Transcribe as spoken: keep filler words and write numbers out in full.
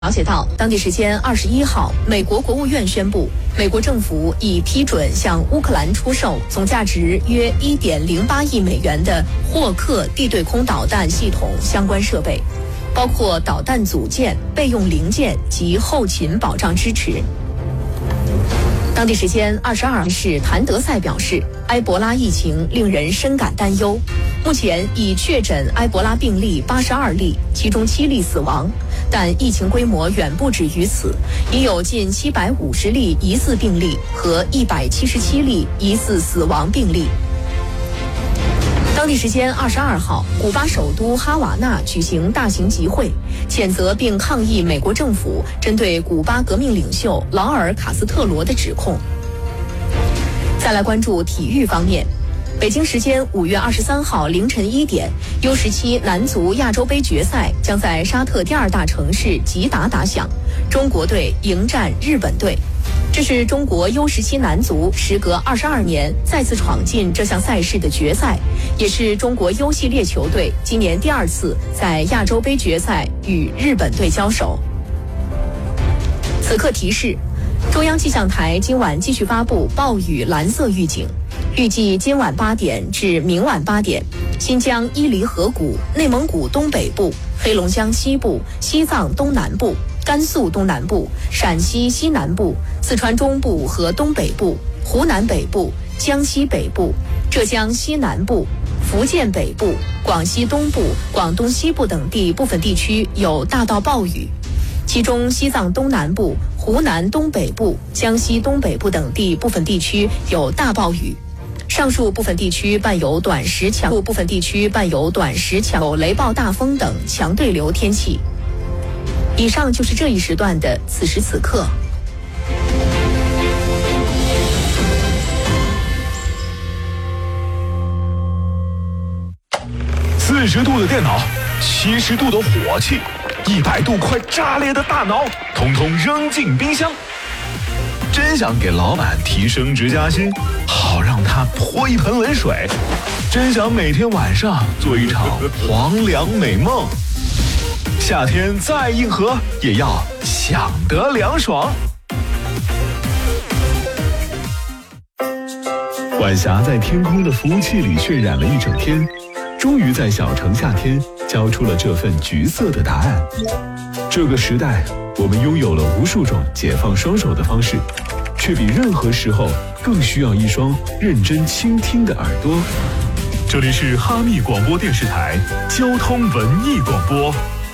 了解到，当地时间二十一号，美国国务院宣布，美国政府已批准向乌克兰出售总价值约一点零八亿美元的霍克地对空导弹系统相关设备，包括导弹组件、备用零件及后勤保障支持。当地时间二十二日，谭德赛表示，埃博拉疫情令人深感担忧。目前已确诊埃博拉病例八十二例，其中七例死亡，但疫情规模远不止于此，已有近七百五十例疑似病例和一百七十七例疑似死亡病例。当地时间二十二号，古巴首都哈瓦那举行大型集会，谴责并抗议美国政府针对古巴革命领袖劳尔·卡斯特罗的指控。再来关注体育方面，北京时间五月二十三号凌晨一点 ，U 十七男足亚洲杯决赛将在沙特第二大城市吉达打响，中国队迎战日本队。这是中国 U 十七男足时隔二十二年再次闯进这项赛事的决赛，也是中国 U 系列球队今年第二次在亚洲杯决赛与日本队交手。此刻提示，中央气象台今晚继续发布暴雨蓝色预警，预计今晚八点至明晚八点，新疆伊犁河谷、内蒙古东北部、黑龙江西部、西藏东南部、甘肃东南部、陕西西南部、四川中部和东北部、湖南北部、江西北部、浙江西南部、福建北部、广西东部、广东西部等地部分地区有大到暴雨，其中西藏东南部、湖南东北部、江西东北部等地部分地区有大暴雨。上述部分地区伴有短时强部分地区伴有短时强有雷暴大风等强对流天气。以上就是这一时段的此时此刻。 四十度的电脑，七十度的火气，一百度快炸裂的大脑，统统扔进冰箱。真想给老板提升职加薪，好让他泼一盆冷水。真想每天晚上做一场黄粱美梦。夏天再硬核，也要想得凉爽。晚霞在天空的服务器里渲染了一整天，终于在小城夏天交出了这份橘色的答案。这个时代，我们拥有了无数种解放双手的方式，却比任何时候更需要一双认真倾听的耳朵。这里是哈密广播电视台交通文艺广播。